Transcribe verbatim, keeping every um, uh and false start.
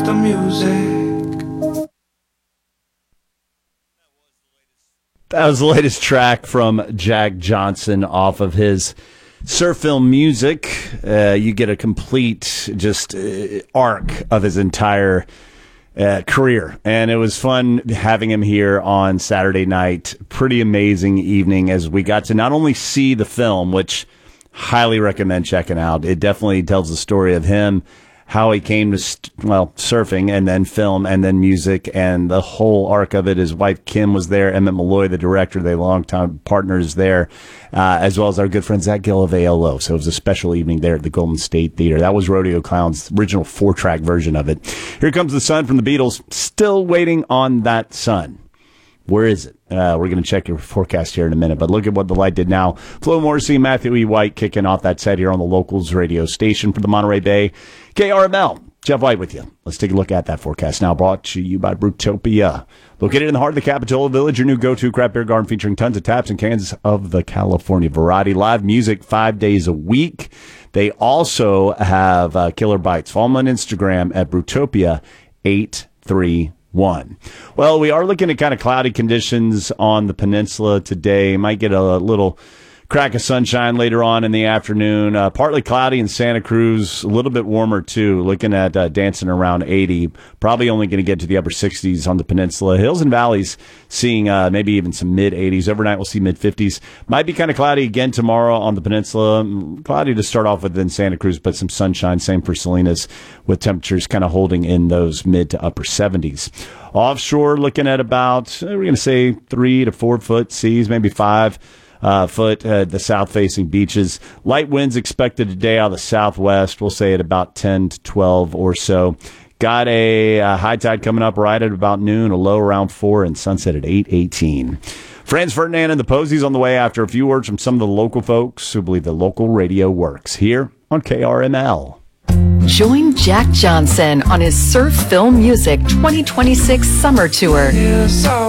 the music. That was the latest track from Jack Johnson off of his Surf Film Music. Uh, you get a complete just uh, arc of his entire uh, career. And it was fun having him here on Saturday night. Pretty amazing evening as we got to not only see the film, which highly recommend checking out. It definitely tells the story of him, how he came to, st- well, surfing and then film and then music and the whole arc of it. His wife, Kim, was there. Emmett Malloy, the director, they longtime partners there, uh, as well as our good friend Zach Gill of A L O. So it was a special evening there at the Golden State Theater. That was Rodeo Clown's original four-track version of it. Here Comes the Sun from the Beatles. Still waiting on that sun. Where is it? Uh, we're going to check your forecast here in a minute, but look at what the light did now. Flo Morrissey and Matthew E. White kicking off that set here on the Locals radio station for the Monterey Bay. K R M L, Jeff White with you. Let's take a look at that forecast now, brought to you by Brutopia. Located in the heart of the Capitola Village, your new go-to craft beer garden featuring tons of taps and cans of the California variety. Live music five days a week. They also have uh, killer bites. Follow them on Instagram at Brutopia eight three one. Well, we are looking at kind of cloudy conditions on the peninsula today. Might get a little crack of sunshine later on in the afternoon. Uh, partly cloudy in Santa Cruz, a little bit warmer too. Looking at uh, dancing around eighty. Probably only going to get to the upper sixties on the peninsula. Hills and valleys seeing uh, maybe even some mid eighties. Overnight we'll see mid fifties. Might be kind of cloudy again tomorrow on the peninsula. Cloudy to start off with in Santa Cruz, but some sunshine. Same for Salinas, with temperatures kind of holding in those mid to upper seventies. Offshore looking at about, we're going to say three to four foot seas, maybe five. Uh, foot, uh, the south-facing beaches. Light winds expected today out of the southwest. We'll say at about ten to twelve or so. Got a uh, high tide coming up right at about noon, a low around four, and sunset at eight eighteen. Franz Ferdinand and the Posies on the way after a few words from some of the local folks who believe that local radio works here on K R M L. Join Jack Johnson on his Surf Film Music twenty twenty-six Summer Tour. Yeah, so